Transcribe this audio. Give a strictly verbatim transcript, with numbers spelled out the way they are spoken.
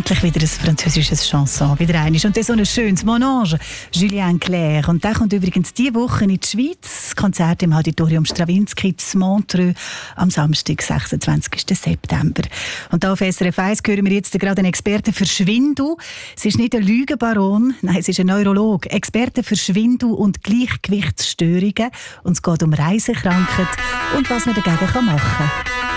Endlich wieder ein französisches Chanson, wieder eines. Und dann so ein schönes Mon Ange, Julien Clerc. Und der kommt übrigens diese Woche in die Schweiz. Das Konzert im Auditorium Stravinsky zu Montreux am Samstag, sechsundzwanzigsten September. Und da auf S R F eins hören wir jetzt gerade einen Experten für Schwindel. Es ist nicht ein Lügenbaron, nein, es ist ein Neurolog. Experte für Schwindel und Gleichgewichtsstörungen. Und es geht um Reisekrankheit und was man dagegen machen kann.